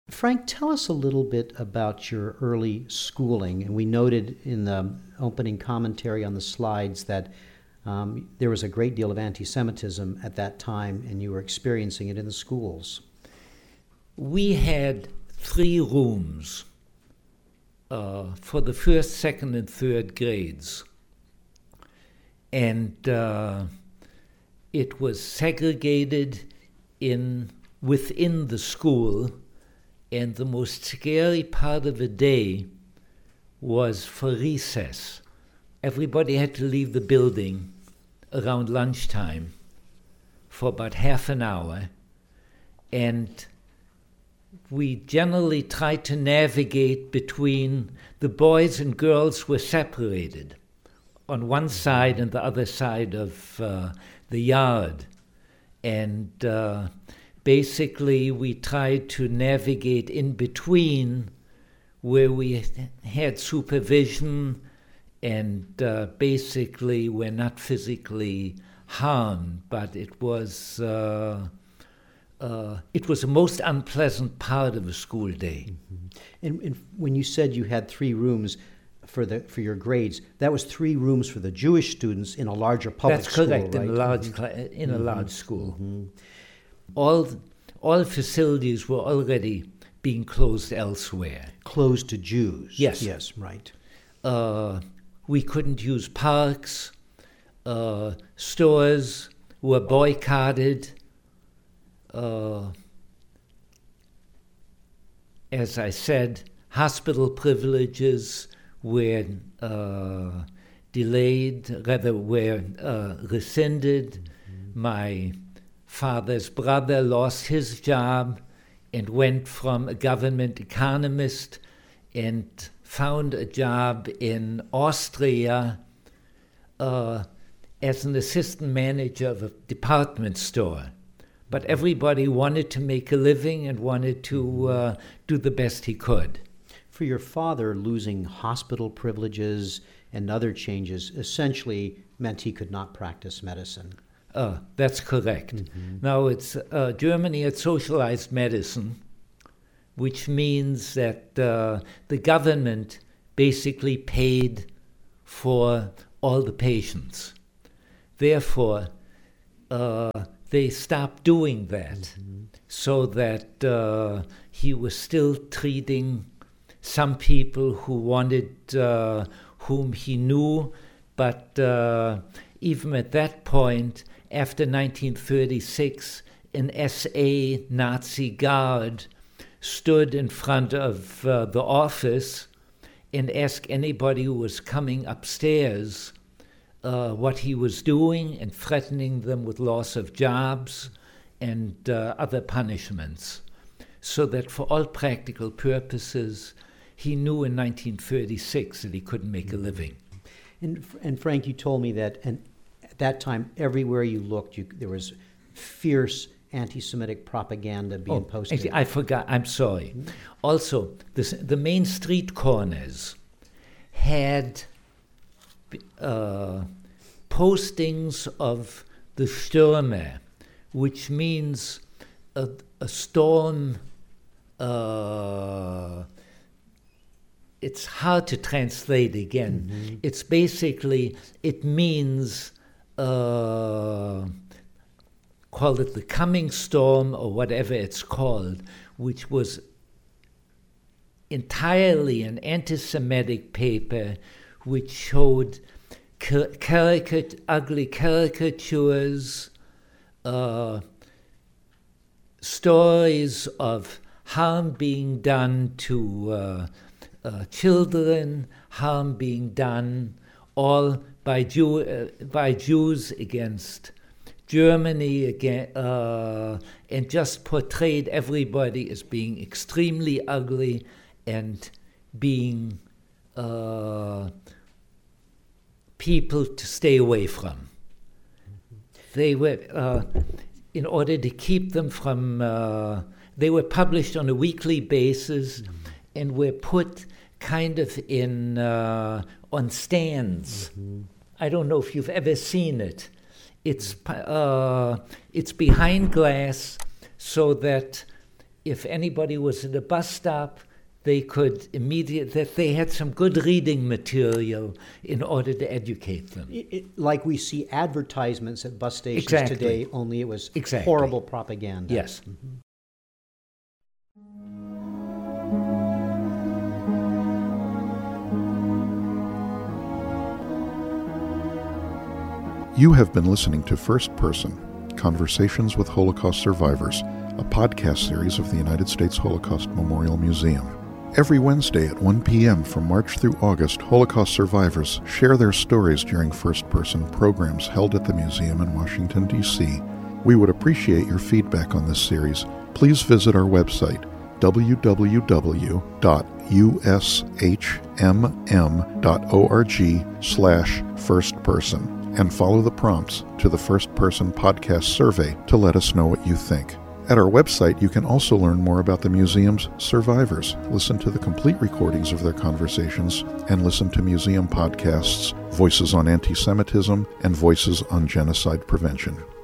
Frank, tell us a little bit about your early schooling. And we noted in the opening commentary on the slides that there was a great deal of anti-Semitism at that time, and you were experiencing it in the schools. We had 3 rooms for the first, second, and third grades. And it was segregated within the school, and the most scary part of the day was for recess. Everybody had to leave the building around lunchtime for about half an hour, and we generally tried to navigate between the boys and girls were separated on one side and the other side of the yard. And basically we tried to navigate in between where we had supervision and basically were not physically harmed, but it was a most unpleasant part of a school day. Mm-hmm. And when you said you had 3 rooms for your grades, that was 3 rooms for the Jewish students in a larger public school. That's correct, right? In a large school. Mm-hmm. All facilities were already being closed elsewhere. Closed to Jews. Yes. Yes, right. We couldn't use parks. Stores were boycotted. As I said, hospital privileges were rescinded. Mm-hmm. My father's brother lost his job and went from a government economist and found a job in Austria as an assistant manager of a department store. But everybody wanted to make a living and wanted to do the best he could. For your father, losing hospital privileges and other changes essentially meant he could not practice medicine. That's correct. Mm-hmm. Now, Germany had socialized medicine, which means that the government basically paid for all the patients. Therefore, they stopped doing that, mm-hmm. so that he was still treating some people who wanted, whom he knew, but even at that point, after 1936, an SA Nazi guard stood in front of the office and asked anybody who was coming upstairs what he was doing and threatening them with loss of jobs and other punishments. So that for all practical purposes, he knew in 1936 that he couldn't make a living. And Frank, you told me that at that time, everywhere you looked, there was fierce anti-Semitic propaganda being posted. I forgot. I'm sorry. Mm-hmm. Also, the main street corners had postings of the Stürme, which means a storm. It's hard to translate again. Mm-hmm. It's basically, it means, call it the coming storm or whatever it's called, which was entirely an anti-Semitic paper which showed ugly caricatures, stories of harm being done to children, harm being done all by Jews against Germany, and just portrayed everybody as being extremely ugly and being people to stay away from. They were, in order to keep them from, they were published on a weekly basis and were put kind of in on stands. Mm-hmm. I don't know if you've ever seen it. It's behind glass so that if anybody was at a bus stop, they could that they had some good reading material in order to educate them. Like we see advertisements at bus stations today, only it was horrible propaganda. Yes. Mm-hmm. You have been listening to First Person, Conversations with Holocaust Survivors, a podcast series of the United States Holocaust Memorial Museum. Every Wednesday at 1 p.m. from March through August, Holocaust survivors share their stories during first-person programs held at the museum in Washington, D.C. We would appreciate your feedback on this series. Please visit our website, www.ushmm.org/firstperson, and follow the prompts to the First Person Podcast Survey to let us know what you think. At our website, you can also learn more about the museum's survivors, listen to the complete recordings of their conversations, and listen to museum podcasts, Voices on Anti-Semitism and Voices on Genocide Prevention.